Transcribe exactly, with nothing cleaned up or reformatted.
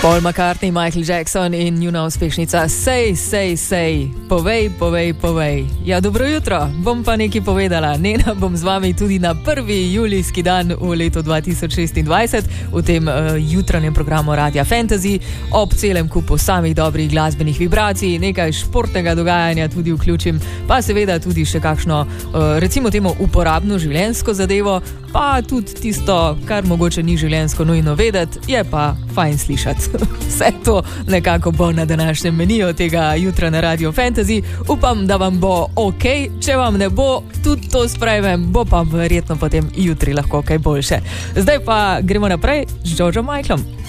Paul McCartney, Michael Jackson in njuna uspešnica Sej, sej, sej, povej, povej, povej. Ja, dobro jutro, bom pa nekaj povedala. Nena, bom z vami tudi na prvi julijski dan v letu dva tisoč šestindvajset v tem uh, jutranjem programu Radia Fantasy ob celem kupu samih dobrih glasbenih vibracij, nekaj športnega dogajanja tudi vključim, pa seveda tudi še kakšno, uh, recimo temu uporabno življenjsko zadevo, pa tudi tisto, kar mogoče ni življenjsko nujno vedeti, je pa fajn slišati. Vse to nekako bo na današnjem meniju tega jutra na Radio Fantasy. Upam, da vam bo ok, če vam ne bo, tudi to sprejmem, bo pa verjetno potem jutri lahko kaj boljše. Zdaj pa gremo naprej z Georgeom Michaelom.